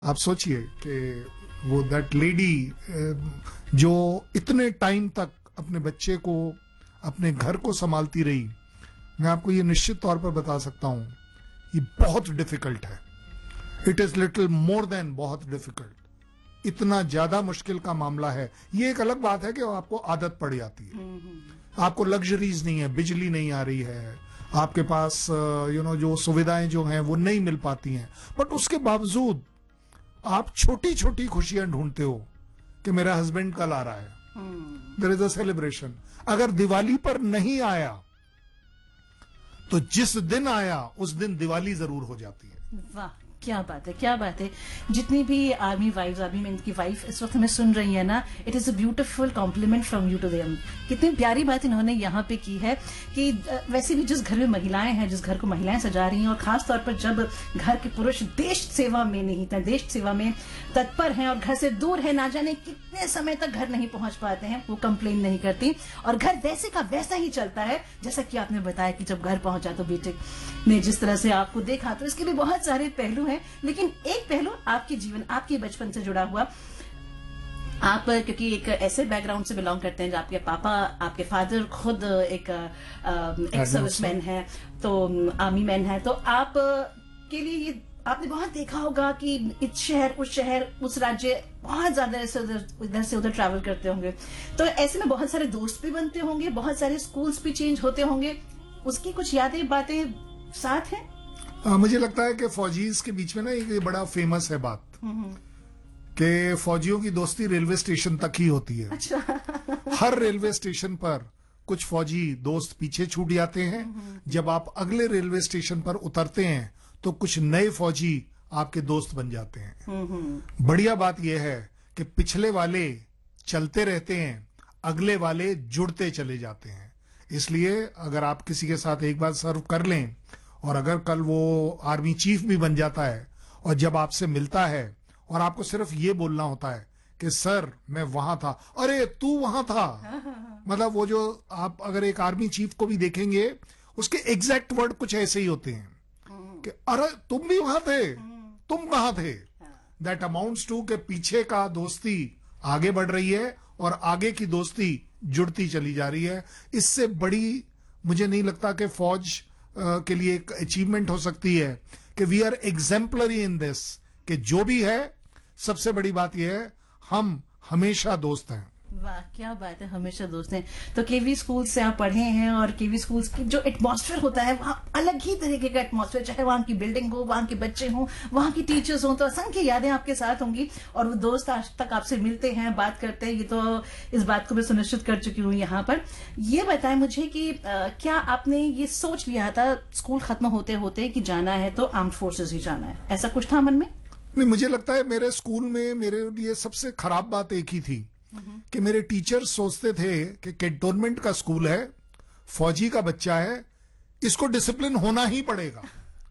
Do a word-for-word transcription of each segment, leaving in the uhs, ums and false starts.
आप सोचिए कि वो दैट लेडी जो इतने टाइम तक अपने बच्चे को, अपने घर को संभालती रही, मैं आपको ये निश्चित तौर पर बता सकता हूं, ये बहुत डिफिकल्ट है। It is little more than बहुत डिफिकल्ट, इतना ज्यादा मुश्किल का मामला है। ये एक अलग बात है कि आपको आदत पड़ जाती है, आपको लग्जरीज नहीं है, बिजली नहीं आ रही है, आपके पास यू नो जो सुविधाएं जो हैं वो नहीं मिल पाती हैं, बट उसके बावजूद आप छोटी छोटी खुशियां ढूंढते हो कि मेरा हस्बैंड कल आ रहा है, देयर इज अ सेलिब्रेशन। अगर दिवाली पर नहीं आया तो जिस दिन आया उस दिन दिवाली जरूर हो जाती है। वाह, क्या बात है, क्या बात है। जितनी भी आर्मी वाइफ्स, आर्मी मैन की वाइफ इस वक्त हमें सुन रही है ना, it is a beautiful complement from you to them. कितनी प्यारी बात इन्होंने यहाँ पे की है कि वैसे भी जिस घर में महिलाएं हैं, जिस घर को महिलाएं सजा रही हैं, और खास तौर पर जब घर के पुरुष देश सेवा में निहित हैं, देश सेवा में तत्पर हैं और घर से दूर है, ना जाने कितने समय तक घर नहीं पहुंच पाते हैं, वो कंप्लेन नहीं करती और घर वैसे का वैसा ही चलता है जैसा कि आपने बताया कि जब घर पहुंचा तो बेटे ने जिस तरह से आपको देखा। तो इसके भी बहुत सारे पहलू हैं, लेकिन एक पहलू आपके जीवन, आपके बचपन से जुड़ा हुआ। आप क्योंकि एक ऐसे बैकग्राउंड से बिलोंग करते हैं, आपके पापा, आपके फादर खुद एक एक सर्विसमैन है, तो आर्मी मैन है, तो आप के लिए ये आपने बहुत देखा होगा कि इस शहर उस शहर उस राज्य बहुत ज्यादा इधर से उधर ट्रैवल करते होंगे, तो ऐसे में बहुत सारे दोस्त भी बनते होंगे, बहुत सारे स्कूल्स भी चेंज होते होंगे, उसकी कुछ यादें बातें साथ हैं? आ, मुझे लगता है कि फौजीज के बीच में ना एक बड़ा फेमस है बात कि फौजियों की दोस्ती रेलवे स्टेशन तक ही होती है। अच्छा। हर रेलवे स्टेशन पर कुछ फौजी दोस्त पीछे छूट जाते हैं, जब आप अगले रेलवे स्टेशन पर उतरते हैं तो कुछ नए फौजी आपके दोस्त बन जाते हैं। बढ़िया बात यह है कि पिछले वाले चलते रहते हैं, अगले वाले जुड़ते चले जाते हैं। इसलिए अगर आप किसी के साथ एक बार सर्व कर लें और अगर कल वो आर्मी चीफ भी बन जाता है और जब आपसे मिलता है और आपको सिर्फ ये बोलना होता है कि सर मैं वहां था, अरे तू वहां था, मतलब वो जो आप अगर एक आर्मी चीफ को भी देखेंगे उसके एग्जैक्ट वर्ड कुछ ऐसे ही होते हैं कि अरे तुम भी वहां थे, तुम कहां थे। दैट अमाउंट्स टू के पीछे का दोस्ती आगे बढ़ रही है और आगे की दोस्ती जुड़ती चली जा रही है। इससे बड़ी मुझे नहीं लगता कि फौज uh, के लिए एक अचीवमेंट हो सकती है कि we are exemplary in this, कि जो भी है सबसे बड़ी बात यह है हम हमेशा दोस्त हैं। वाह, क्या बात है, हमेशा दोस्त हैं। तो केवी स्कूल से आप पढ़े हैं और केवी स्कूल की जो एटमॉस्फेयर होता है वहाँ अलग ही तरीके का एटमॉस्फेयर, चाहे वहाँ की बिल्डिंग हो, वहाँ के बच्चे हों, वहाँ की टीचर्स हों, तो असंख्य यादें आपके साथ होंगी और वो दोस्त आज तक आपसे मिलते हैं, बात करते हैं। ये तो इस बात को मैं सुनिश्चित कर चुकी हूँ यहाँ पर। ये बताएं मुझे कि आ, क्या आपने ये सोच लिया था स्कूल खत्म होते होते कि जाना है तो आर्म्ड फोर्सेज ही जाना है, ऐसा कुछ था मन में? नहीं, मुझे लगता है मेरे स्कूल में मेरे लिए सबसे खराब बात एक ही थी कि मेरे टीचर सोचते थे कि कैंटोनमेंट का स्कूल है, फौजी का बच्चा है, इसको डिसिप्लिन होना ही पड़ेगा।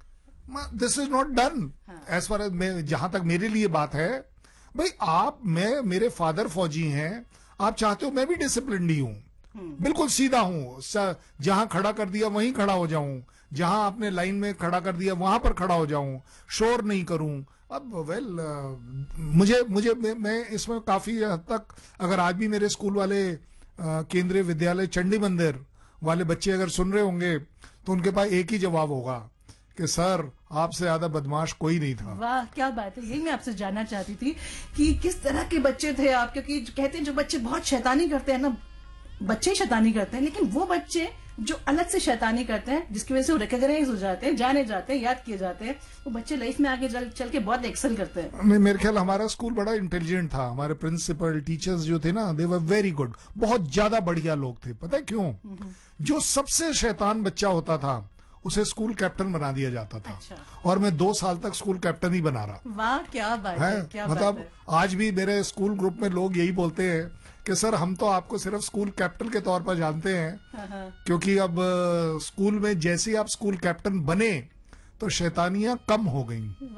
This is not done as far as जहां तक मेरे लिए बात है। भाई आप, मैं, मेरे फादर फौजी हैं, आप चाहते हो मैं भी डिसिप्लिन ही हूं, बिल्कुल सीधा हूं, जहां खड़ा कर दिया वहीं खड़ा हो जाऊं, जहां आपने लाइन में खड़ा कर दिया वहां पर खड़ा हो जाऊं, शोर नहीं करूं। अब वेल well, uh, मुझे मुझे मैं, मैं इसमें काफी हद तक, अगर आज भी मेरे स्कूल वाले uh, केंद्रीय विद्यालय चंडी मंदिर वाले बच्चे अगर सुन रहे होंगे तो उनके पास एक ही जवाब होगा कि सर आपसे ज्यादा बदमाश कोई नहीं था। वाह, क्या बात है, यही मैं आपसे जानना चाहती थी कि किस तरह के बच्चे थे आप, क्योंकि कहते हैं जो बच्चे बहुत शैतानी करते हैं ना, बच्चे शैतानी करते हैं, लेकिन वो बच्चे जो अलग से शैतानी करते हैं जिसकी वजह से वो रिकॉग्नाइज हो जाते हैं, जाने जाते हैं, याद किए जाते हैं, वो बच्चे लाइफ में आगे चल, चल के बहुत एक्सेल करते हैं। मेरे ख्याल हमारा स्कूल बड़ा इंटेलिजेंट था, हमारे प्रिंसिपल टीचर्स जो थे ना, दे वर वेरी गुड, बहुत ज्यादा बढ़िया लोग थे। पता है क्यों? जो सबसे शैतान बच्चा होता था उसे स्कूल कैप्टन बना दिया जाता था। अच्छा। और मैं दो साल तक स्कूल कैप्टन ही बना रहा। वाह, क्या बात है, है? क्या मतलब बात है? आज भी मेरे स्कूल ग्रुप में लोग यही बोलते हैं कि सर हम तो आपको सिर्फ स्कूल कैप्टन के तौर पर जानते हैं, क्योंकि अब स्कूल में जैसे ही आप स्कूल कैप्टन बने तो शैतानियां कम हो गई।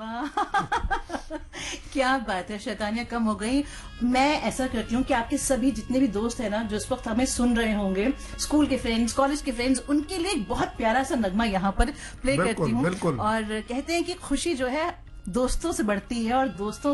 वाह क्या बात है, शैतानियां कम हो गई। मैं ऐसा करती हूँ कि आपके सभी जितने भी दोस्त हैं ना, जो इस वक्त हमें सुन रहे होंगे, स्कूल के फ्रेंड्स, कॉलेज के फ्रेंड्स, उनके लिए एक बहुत प्यारा सा नगमा यहाँ पर प्ले करती हूँ और कहते हैं कि खुशी जो है दोस्तों से बढ़ती है और दोस्तों